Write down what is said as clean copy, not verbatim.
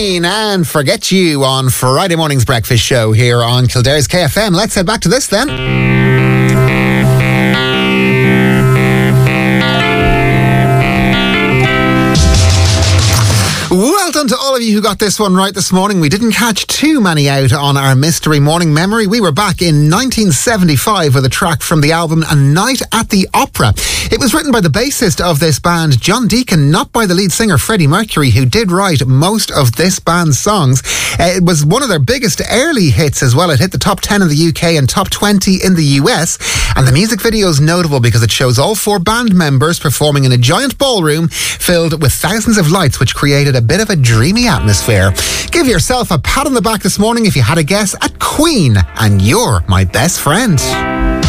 Queen and Forget You on Friday morning's breakfast show here on Kildare's KFM. Let's head back to this then. Well done to all of you who got this one right this morning. We didn't catch too many out on our mystery morning memory. We were back in 1975 with a track from the album A Night at the Opera. It was written by the bassist of this band, John Deacon, not by the lead singer Freddie Mercury, who did write most of this band's songs. It was one of their biggest early hits as well. It hit the top 10 in the UK and top 20 in the US. And the music video is notable because it shows all four band members performing in a giant ballroom filled with thousands of lights, which created a bit of a dreamy atmosphere. Give yourself a pat on the back this morning if you had a guess at Queen and You're My Best Friend.